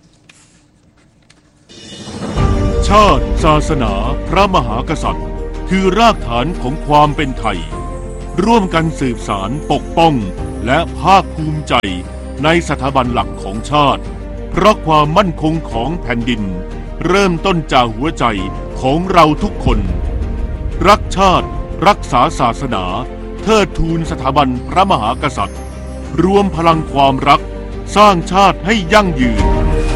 ชาติศาสนาพระมหากษัตริย์คือรากฐานของความเป็นไทยร่วมกันสืบสานปกป้องและภาคภูมิใจในสถาบันหลักของชาติเพราะความมั่นคงของแผ่นดินเริ่มต้นจากหัวใจของเราทุกคนรักชาติรักษาศาสนาเทิดทูนสถาบันพระมหากษัตริย์รวมพลังความรักสร้างชาติให้ยั่งยืน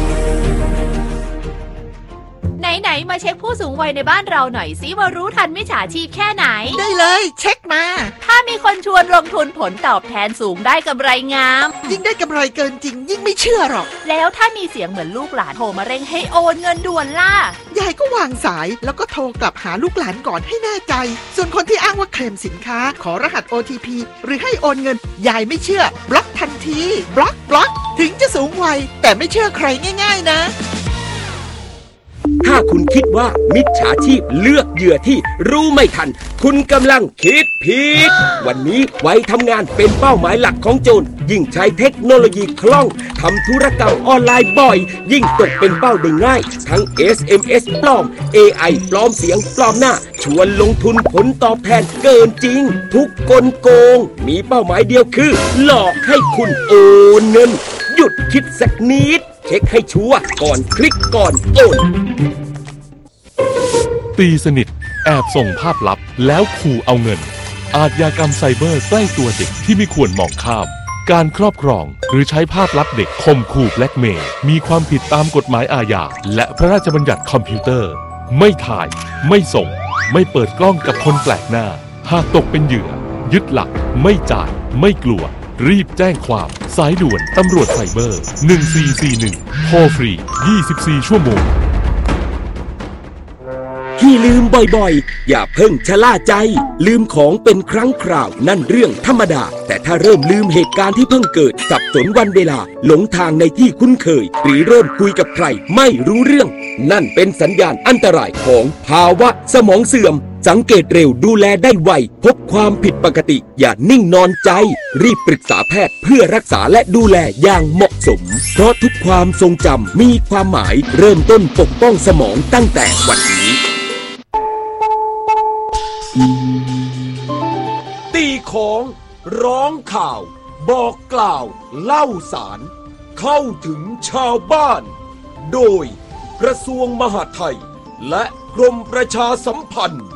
ไหนๆมาเช็คผู้สูงวัยในบ้านเราหน่อยสิว่ารู้ทันมิจฉาชีพแค่ไหนได้เลยเช็คมาถ้ามีคนชวนลงทุนผลตอบแทนสูงได้กำไรงามยิ่งได้กำไรเกินจริงยิ่งไม่เชื่อหรอกแล้วถ้ามีเสียงเหมือนลูกหลานโทรมาเร่งให้โอนเงินด่วนล่ะยายก็วางสายแล้วก็โทรกลับหาลูกหลานก่อนให้แน่ใจส่วนคนที่อ้างว่าเคลมสินค้าขอรหัส โอ ที พี หรือให้โอนเงินยายไม่เชื่อบล็อกทันทีบล็อกบล็อกถึงจะสูงวัยแต่ไม่เชื่อใครง่ายๆนะถ้าคุณคิดว่ามิจฉาชีพเลือกเหยื่อที่รู้ไม่ทันคุณกำลังคิดผิดวันนี้ไว้ทำงานเป็นเป้าหมายหลักของโจรยิ่งใช้เทคโนโลยีคล่องทำธุรกรรมออนไลน์บ่อยยิ่งตกเป็นเป้าได้ง่ายทั้ง เอส เอ็ม เอส ปลอม เอ ไอ ปลอมเสียงปลอมหน้าชวนลงทุนผลตอบแทนเกินจริงทุกกลโกงมีเป้าหมายเดียวคือหลอกให้คุณโอนเงินหยุดคิดสักนิดเช็คให้ชัวร์ก่อนคลิกก่อนโอนตีสนิทแอบส่งภาพลับแล้วขู่เอาเงินอาชญากรรมไซเบอร์ใกล้ตัวเด็กที่ไม่ควรมองข้ามการครอบครองหรือใช้ภาพลับเด็กข่มขู่แบล็กเมย์มีความผิดตามกฎหมายอาญาและพระราชบัญญัติคอมพิวเตอร์ไม่ถ่ายไม่ส่งไม่เปิดกล้องกับคนแปลกหน้าหากตกเป็นเหยื่อยึดหลักไม่จ่ายไม่กลัวรีบแจ้งความสายด่วนตำรวจไซเบอร์หนึ่งสี่สี่หนึ่งโทรฟรียี่สิบสี่ชั่วโมงที่ลืมบ่อยๆอย่าเพิ่งชะล่าใจลืมของเป็นครั้งคราวนั่นเรื่องธรรมดาแต่ถ้าเริ่มลืมเหตุการณ์ที่เพิ่งเกิดสับสนวันเวลาหลงทางในที่คุ้นเคยหรือเริ่มคุยกับใครไม่รู้เรื่องนั่นเป็นสัญญาณอันตรายของภาวะสมองเสื่อมสังเกตเร็วดูแลได้ไวพบความผิดปกติอย่านิ่งนอนใจรีบปรึกษาแพทย์เพื่อรักษาและดูแลอย่างเหมาะสมเพราะทุกความทรงจำมีความหมายเริ่มต้นปกป้องสมองตั้งแต่วันนี้ตีของร้องข่าวบอกกล่าวเล่าสารเข้าถึงชาวบ้านโดยกระทรวงมหาดไทยและกรมประชาสัมพันธ์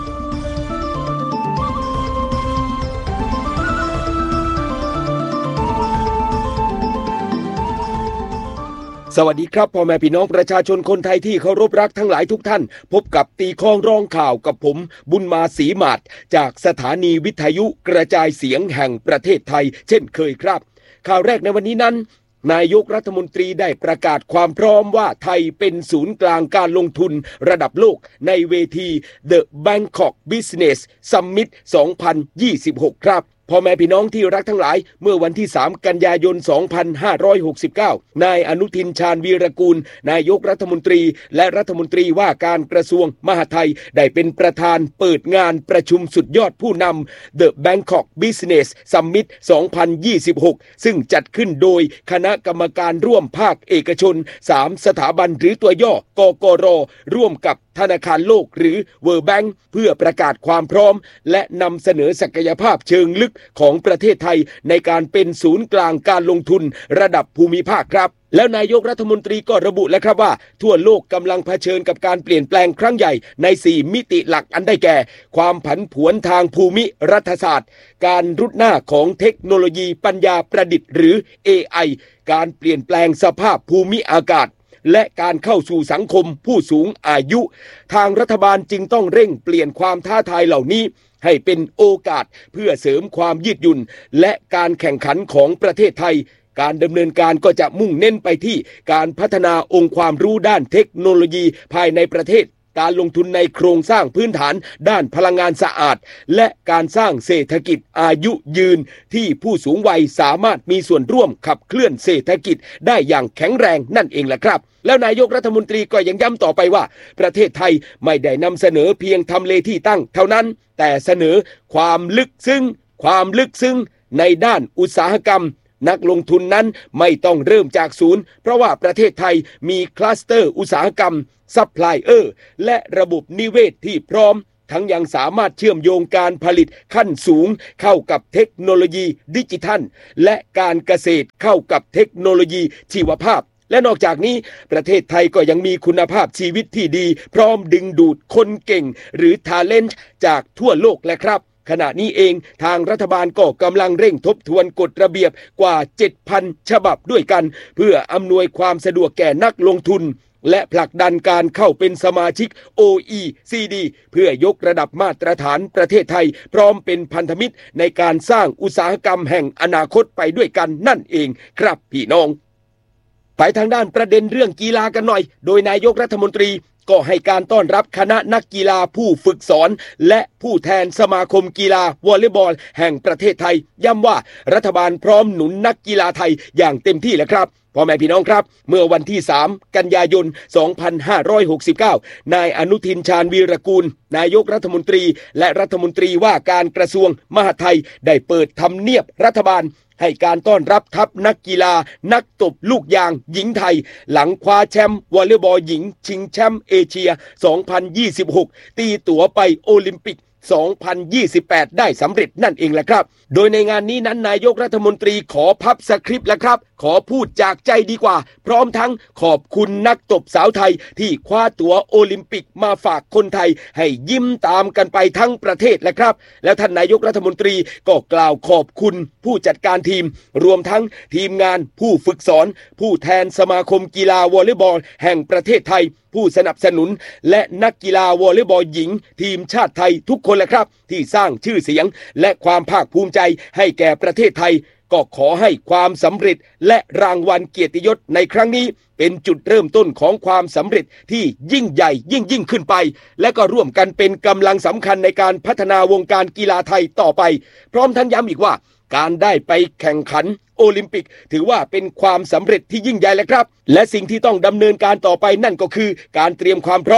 สวัสดีครับพ่อแม่พี่น้องประชาชนคนไทยที่เคารพรักทั้งหลายทุกท่านพบกับตีคองร้องข่าวกับผมบุญมาศรีหมาดจากสถานีวิทยุกระจายเสียงแห่งประเทศไทยเช่นเคยครับข่าวแรกในวันนี้นั้นนายกรัฐมนตรีได้ประกาศความพร้อมว่าไทยเป็นศูนย์กลางการลงทุนระดับโลกในเวที The Bangkok Business Summit สองพันยี่สิบหก ครับพ่อแม่พี่น้องที่รักทั้งหลายเมื่อวันที่สามกันยายนสองพันห้าร้อยหกสิบเก้านายอนุทินชาญวีรกูลนายกรัฐมนตรีและรัฐมนตรีว่าการกระทรวงมหาดไทยได้เป็นประธานเปิดงานประชุมสุดยอดผู้นำ The Bangkok Business Summit สองพันยี่สิบหกซึ่งจัดขึ้นโดยคณะกรรมการร่วมภาคเอกชนสามสถาบันหรือตัวย่อกกร.ร่วมกับธนาคารโลกหรือ World Bank เพื่อประกาศความพร้อมและนำเสนอศักยภาพเชิงลึกของประเทศไทยในการเป็นศูนย์กลางการลงทุนระดับภูมิภาคครับแล้วนายกรัฐมนตรีก็ระบุแล้วครับว่าทั่วโลกกำลังเผชิญกับการเปลี่ยนแปลงครั้งใหญ่ในสี่มิติหลักอันได้แก่ความผันผวนทางภูมิรัฐศาสตร์การรุดหน้าของเทคโนโลยีปัญญาประดิษฐ์หรือ เอ ไอ การเปลี่ยนแปลงสภาพภูมิอากาศและการเข้าสู่สังคมผู้สูงอายุทางรัฐบาลจึงต้องเร่งเปลี่ยนความท้าทายเหล่านี้ให้เป็นโอกาสเพื่อเสริมความยืดหยุ่นและการแข่งขันของประเทศไทยการดำเนินการก็จะมุ่งเน้นไปที่การพัฒนาองค์ความรู้ด้านเทคโนโลยีภายในประเทศการลงทุนในโครงสร้างพื้นฐานด้านพลังงานสะอาดและการสร้างเศรษฐกิจอายุยืนที่ผู้สูงวัยสามารถมีส่วนร่วมขับเคลื่อนเศรษฐกิจได้อย่างแข็งแรงนั่นเองแหละครับแล้วนายกรัฐมนตรีก็ยังย้ำต่อไปว่าประเทศไทยไม่ได้นำเสนอเพียงทำเลที่ตั้งเท่านั้นแต่เสนอความลึกซึ้งความลึกซึ้งในด้านอุตสาหกรรมนักลงทุนนั้นไม่ต้องเริ่มจากศูนย์เพราะว่าประเทศไทยมีคลัสเตอร์อุตสาหกรรมซัพพลายเออร์และระบบนิเวศที่พร้อมทั้งยังสามารถเชื่อมโยงการผลิตขั้นสูงเข้ากับเทคโนโลยีดิจิทัลและการเกษตรเข้ากับเทคโนโลยีชีวภาพและนอกจากนี้ประเทศไทยก็ยังมีคุณภาพชีวิตที่ดีพร้อมดึงดูดคนเก่งหรือ Talent จากทั่วโลกและครับขณะนี้เองทางรัฐบาลก็กำลังเร่งทบทวนกฎระเบียบกว่า เจ็ดพัน ฉบับด้วยกันเพื่ออำนวยความสะดวกแก่นักลงทุนและผลักดันการเข้าเป็นสมาชิก โอ อี ซี ดี เพื่อยกระดับมาตรฐานประเทศไทยพร้อมเป็นพันธมิตรในการสร้างอุตสาหกรรมแห่งอนาคตไปด้วยกันนั่นเองครับพี่น้องไปทางด้านประเด็นเรื่องกีฬากันหน่อยโดยนายกรัฐมนตรีก็ให้การต้อนรับคณะนักกีฬาผู้ฝึกสอนและผู้แทนสมาคมกีฬาวอลเลย์บอลแห่งประเทศไทยย้ำว่ารัฐบาลพร้อมหนุนนักกีฬาไทยอย่างเต็มที่แล้วครับพ่อแม่พี่น้องครับเมื่อวันที่สามกันยายนสองพันห้าร้อยหกสิบเก้านายอนุทินชาญวีรกูลนายกรัฐมนตรีและรัฐมนตรีว่าการกระทรวงมหาดไทยได้เปิดทำเนียบรัฐบาลให้การต้อนรับทัพนักกีฬานักตบลูกยางหญิงไทยหลังคว้าแชมป์วอลเลย์บอลหญิงชิงแชมป์เอเชียสองพันยี่สิบหกตีตั๋วไปโอลิมปิกสองพันยี่สิบแปดได้สำเร็จนั่นเองแหละครับโดยในงานนี้นั้นนายกรัฐมนตรีขอพับสคริปต์แล้วครับขอพูดจากใจดีกว่าพร้อมทั้งขอบคุณนักตบสาวไทยที่คว้าตั๋วโอลิมปิกมาฝากคนไทยให้ยิ้มตามกันไปทั้งประเทศแหละครับแล้วท่านนายกรัฐมนตรีก็กล่าวขอบคุณผู้จัดการทีมรวมทั้งทีมงานผู้ฝึกสอนผู้แทนสมาคมกีฬาวอลเลย์บอลแห่งประเทศไทยผู้สนับสนุนและนักกีฬาวอลเลย์บอลหญิงทีมชาติไทยทุกคนแหละครับที่สร้างชื่อเสียงและความภาคภูมิใจให้แก่ประเทศไทยก็ขอให้ความสำเร็จและรางวัลเกียรติยศในครั้งนี้เป็นจุดเริ่มต้นของความสำเร็จที่ยิ่งใหญ่ยิ่งยิ่งขึ้นไปและก็ร่วมกันเป็นกำลังสำคัญในการพัฒนาวงการกีฬาไทยต่อไปพร้อมทั้งย้ำอีกว่าการได้ไปแข่งขันโอลิมปิกถือว่าเป็นความสำเร็จที่ยิ่งใหญ่แล้วครับและสิ่งที่ต้องดำเนินการต่อไปนั่นก็คือการเตรียมความพร้อม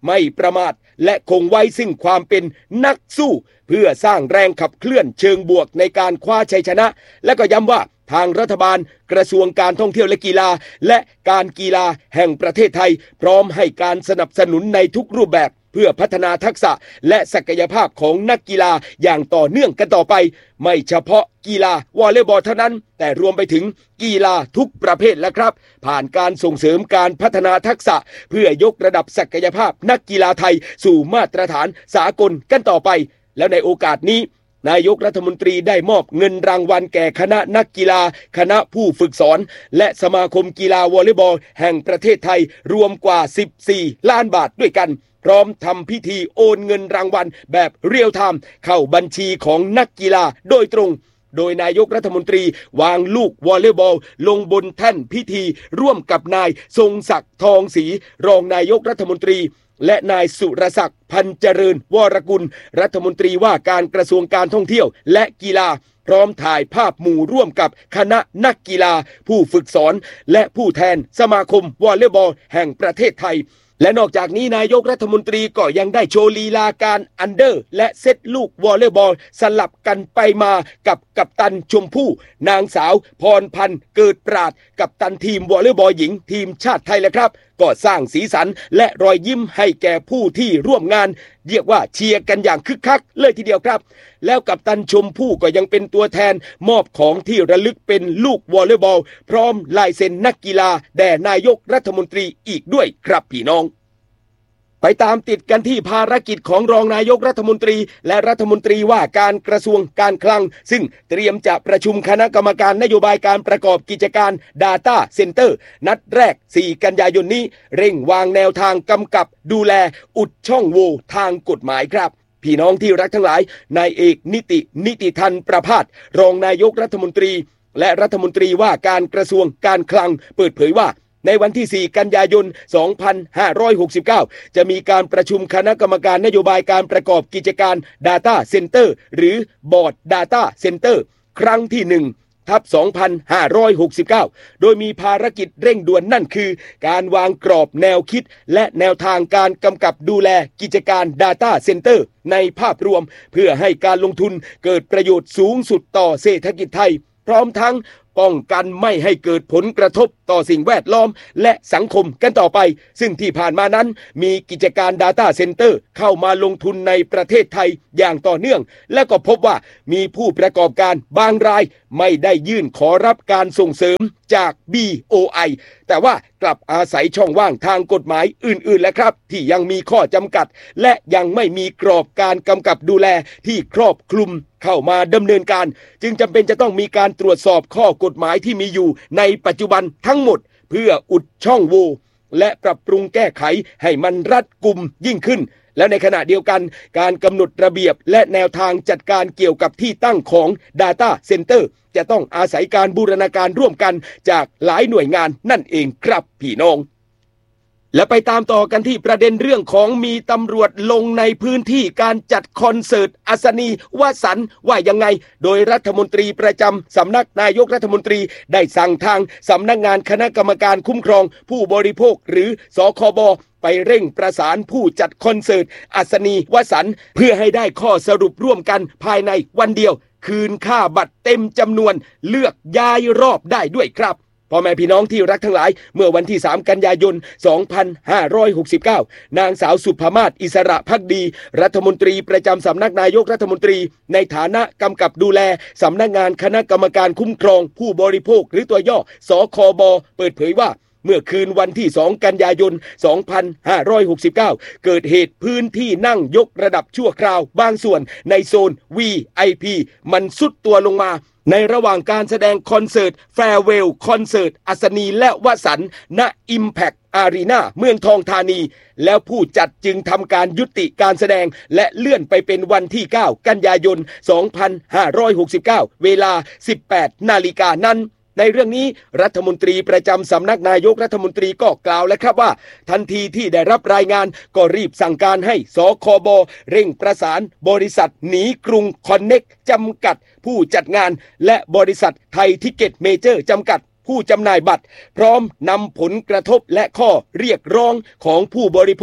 ไม่ประมาทและคงไว้ซึ่งความเป็นนักสู้เพื่อสร้างแรงขับเคลื่อนเชิงบวกในการคว้าชัยชนะและก็ย้ำว่าทางรัฐบาลกระทรวงการท่องเที่ยวและกีฬาและการกีฬาแห่งประเทศไทยพร้อมให้การสนับสนุนในทุกรูปแบบเพื่อพัฒนาทักษะและศักยภาพของนักกีฬาอย่างต่อเนื่องกันต่อไปไม่เฉพาะกีฬาวอลเลย์บอลเท่านั้นแต่รวมไปถึงกีฬาทุกประเภทแล้วครับผ่านการส่งเสริมการพัฒนาทักษะเพื่อยกระดับศักยภาพนักกีฬาไทยสู่มาตรฐานสากลกันต่อไปแล้วในโอกาสนี้นายกรัฐมนตรีได้มอบเงินรางวัลแก่คณะนักกีฬาคณะผู้ฝึกสอนและสมาคมกีฬาวอลเลย์บอลแห่งประเทศไทยรวมกว่าสิบสี่ล้านบาทด้วยกันพร้อมทำพิธีโอนเงินรางวัลแบบเรียลไทม์เข้าบัญชีของนักกีฬาโดยตรงโดยนายกรัฐมนตรีวางลูกวอลเลย์บอลลงบนแท่นพิธีร่วมกับนายทรงศักดิ์ทองศรีรองนายกรัฐมนตรีและนายสุรศักดิ์พันเจริญวรกุลรัฐมนตรีว่าการกระทรวงการท่องเที่ยวและกีฬาพร้อมถ่ายภาพหมู่ร่วมกับคณะนักกีฬาผู้ฝึกสอนและผู้แทนสมาคมวอลเลย์บอลแห่งประเทศไทยและนอกจากนี้นายกรัฐมนตรีก็ยังได้โชว์ลีลาการอันเดอร์และเซตลูกวอลเลย์บอลสลับกันไปมากับกัปตันชมพู่นางสาวพรพันธ์เกิดปราดกัปตันทีมวอลเลย์บอลหญิงทีมชาติไทยแหละครับก็สร้างสีสันและรอยยิ้มให้แก่ผู้ที่ร่วมงานเรียกว่าเชียร์กันอย่างคึกคักเลยทีเดียวครับแล้วกัปตันชมพู่ก็ยังเป็นตัวแทนมอบของที่ระลึกเป็นลูกวอลเลย์บอลพร้อมลายเซ็นนักกีฬาแด่นายกรัฐมนตรีอีกด้วยครับพี่น้องไปตามติดกันที่ภารกิจของรองนายกรัฐมนตรีและรัฐมนตรีว่าการกระทรวงการคลังซึ่งเตรียมจะประชุมคณะกรรมการนโยบายการประกอบกิจการ Data Center นัดแรกสี่กันยายนนี้เร่งวางแนวทางกำกับดูแลอุดช่องโหว่ทางกฎหมายครับพี่น้องที่รักทั้งหลายนายเอกนิตินิติทันประภาสรองนายกรัฐมนตรีและรัฐมนตรีว่าการกระทรวงการคลังเปิดเผยว่าในวันที่สี่กันยายนสองพันห้าร้อยหกสิบเก้าจะมีการประชุมคณะกรรมการนโยบายการประกอบกิจการ Data Center หรือ Board Data Center ครั้งที่หนึ่งทับสองพันห้าร้อยหกสิบเก้าโดยมีภารกิจเร่งด่วนนั่นคือการวางกรอบแนวคิดและแนวทางการกำกับดูแลกิจการ Data Center ในภาพรวมเพื่อให้การลงทุนเกิดประโยชน์สูงสุดต่อเศรษฐกิจไทยพร้อมทั้งป้องกันไม่ให้เกิดผลกระทบต่อสิ่งแวดล้อมและสังคมกันต่อไปซึ่งที่ผ่านมานั้นมีกิจการ Data Center เข้ามาลงทุนในประเทศไทยอย่างต่อเนื่องและก็พบว่ามีผู้ประกอบการบางรายไม่ได้ยื่นขอรับการส่งเสริมจาก บี โอ ไอ แต่ว่ากลับอาศัยช่องว่างทางกฎหมายอื่นๆและครับที่ยังมีข้อจำกัดและยังไม่มีกรอบการกำกับดูแลที่ครอบคลุมเข้ามาดำเนินการจึงจำเป็นจะต้องมีการตรวจสอบข้อกฎหมายที่มีอยู่ในปัจจุบันทั้งหมดเพื่ออุดช่องโหว่และปรับปรุงแก้ไขให้มันรัดกุมยิ่งขึ้นและในขณะเดียวกันการกำหนดระเบียบและแนวทางจัดการเกี่ยวกับที่ตั้งของ Data Center จะต้องอาศัยการบูรณาการร่วมกันจากหลายหน่วยงานนั่นเองครับพี่น้องและไปตามต่อกันที่ประเด็นเรื่องของมีตำรวจลงในพื้นที่การจัดคอนเสิร์ตอัศนีวสันต์ว่ายังไงโดยรัฐมนตรีประจำสำนักนายกรัฐมนตรีได้สั่งทางสำนักงานคณะกรรมการคุ้มครองผู้บริโภคหรือสคบไปเร่งประสานผู้จัดคอนเสิร์ตอัศนีวสันต์เพื่อให้ได้ข้อสรุปร่วมกันภายในวันเดียวคืนค่าบัตรเต็มจำนวนเลือกย้ายรอบได้ด้วยครับพ่อแม่พี่น้องที่รักทั้งหลายเมื่อวันที่สามกันยายนสองพันห้าร้อยหกสิบเก้านางสาวสุภมาศอิสระภักดีรัฐมนตรีประจำสำนักนายกรัฐมนตรีในฐานะกำกับดูแลสำนักงานคณะกรรมการคุ้มครองผู้บริโภคหรือตัวย่อสคบเปิดเผยว่าเมื่อคืนวันที่สองกันยายนสองพันห้าร้อยหกสิบเก้าเกิดเหตุพื้นที่นั่งยกระดับชั่วคราวบางส่วนในโซน วี ไอ พี มันสุดตัวลงมาในระหว่างการแสดงคอนเสิร์ตแฟร์เวลคอนเสิร์ตอัศนีและวสันต์ณ Impact Arena เมืองทองธานีแล้วผู้จัดจึงทำการยุติการแสดงและเลื่อนไปเป็นวันที่เก้ากันยายนสองพันห้าร้อยหกสิบเก้าเวลา สิบแปดนาฬิกานั้นในเรื่องนี้รัฐมนตรีประจำสำนักนายกรัฐมนตรีก็กล่าวแล้วครับว่าทันทีที่ได้รับรายงานก็รีบสั่งการให้สคบเร่งประสานบริษัทหนีกรุงคอนเน็กจำกัดผู้จัดงานและบริษัทไทยทิเก็ตเมเจอร์จำกัดผู้จำหน่ายบัตรพร้อมนำผลกระทบและข้อเรียกร้องของผู้บริโภค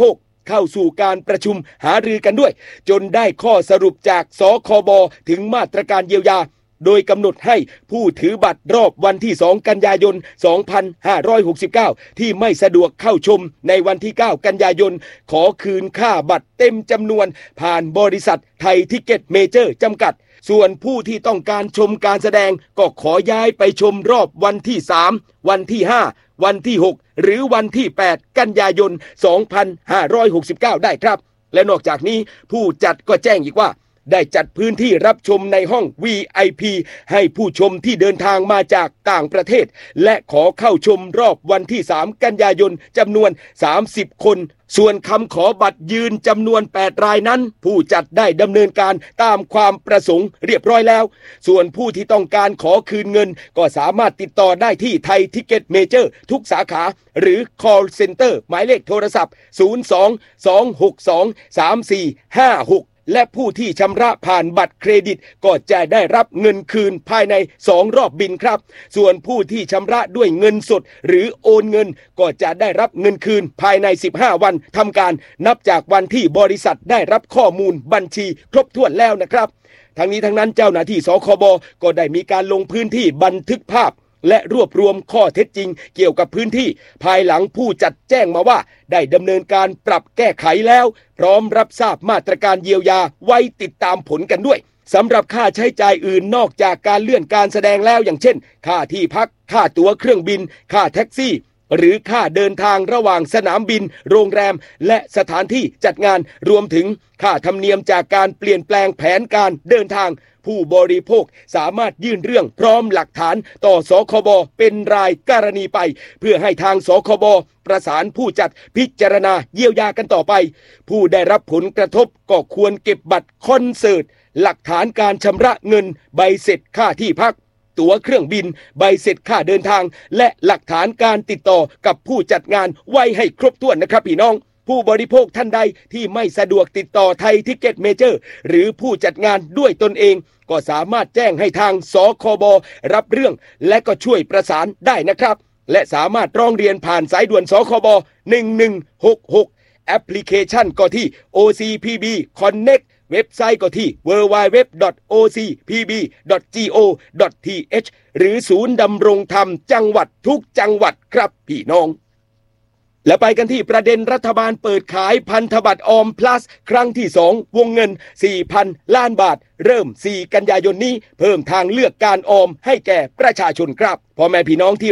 เข้าสู่การประชุมหารือกันด้วยจนได้ข้อสรุปจากสคบถึงมาตรการเยียวยาโดยกำหนดให้ผู้ถือบัตรรอบวันที่สองกันยายนสองพันห้าร้อยหกสิบเก้าที่ไม่สะดวกเข้าชมในวันที่เก้ากันยายนขอคืนค่าบัตรเต็มจำนวนผ่านบริษัทไทยทิกเก็ตเมเจอร์จำกัดส่วนผู้ที่ต้องการชมการแสดงก็ขอย้ายไปชมรอบวันที่สามวันที่ห้าวันที่หกหรือวันที่แปดกันยายนสองพันห้าร้อยหกสิบเก้าได้ครับและนอกจากนี้ผู้จัดก็แจ้งอีกว่าได้จัดพื้นที่รับชมในห้อง วี ไอ พี ให้ผู้ชมที่เดินทางมาจากต่างประเทศและขอเข้าชมรอบวันที่สามกันยายนจำนวนสามสิบคนส่วนคำขอบัตรยืนจำนวนแปดรายนั้นผู้จัดได้ดำเนินการตามความประสงค์เรียบร้อยแล้วส่วนผู้ที่ต้องการขอคืนเงินก็สามารถติดต่อได้ที่ไทยทิกเก็ตเมเจอร์ทุกสาขาหรือ call center หมายเลขโทรศัพท์ศูนย์ สอง สอง หก สอง สาม สี่ ห้า หกและผู้ที่ชำระผ่านบัตรเครดิตก็จะได้รับเงินคืนภายในสองรอบบินครับส่วนผู้ที่ชำระด้วยเงินสดหรือโอนเงินก็จะได้รับเงินคืนภายในสิบห้าวันทำการนับจากวันที่บริษัทได้รับข้อมูลบัญชีครบถ้วนแล้วนะครับทั้งนี้ทั้งนั้นเจ้าหน้าที่สคบก็ได้มีการลงพื้นที่บันทึกภาพและรวบรวมข้อเท็จจริงเกี่ยวกับพื้นที่ภายหลังผู้จัดแจ้งมาว่าได้ดำเนินการปรับแก้ไขแล้วพร้อมรับทราบมาตรการเยียวยาไว้ติดตามผลกันด้วยสำหรับค่าใช้จ่ายอื่นนอกจากการเลื่อนการแสดงแล้วอย่างเช่นค่าที่พักค่าตั๋วเครื่องบินค่าแท็กซี่หรือค่าเดินทางระหว่างสนามบินโรงแรมและสถานที่จัดงานรวมถึงค่าธรรมเนียมจากการเปลี่ยนแปลงแผนการเดินทางผู้บริโภคสามารถยื่นเรื่องพร้อมหลักฐานต่อสคบเป็นรายกรณีไปเพื่อให้ทางสคบประสานผู้จัดพิจารณาเยียวยากันต่อไปผู้ได้รับผลกระทบก็ควรเก็บบัตรคอนเสิร์ตหลักฐานการชำระเงินใบเสร็จค่าที่พักตั๋วเครื่องบินใบเสร็จค่าเดินทางและหลักฐานการติดต่อกับผู้จัดงานไว้ให้ครบถ้วนนะครับพี่น้องผู้บริโภคท่านใดที่ไม่สะดวกติดต่อไทยทิกเก็ตเมเจอร์หรือผู้จัดงานด้วยตนเองก็สามารถแจ้งให้ทางสคบรับเรื่องและก็ช่วยประสานได้นะครับและสามารถร้องเรียนผ่านสายด่วนสคบหนึ่งหนึ่งหกหกแอปพลิเคชันก็ที่ โอ ซี พี บี Connect เว็บไซต์ก็ที่ ดับเบิลยู ดับเบิลยู ดับเบิลยู ดอท โอ ซี พี บี ดอท จี โอ ดอท ที เอช หรือศูนย์ดำรงธรรมจังหวัดทุกจังหวัดครับพี่น้องและไปกันที่ประเด็นรัฐบาลเปิดขายพันธบัตรออม plus ครั้งที่สองวงเงิน สี่พัน ล้านบาทเริ่มสี่กันยายนนี้เพิ่มทางเลือกการออมให้แก่ประชาชนครับพ่อแม่พี่น้องที่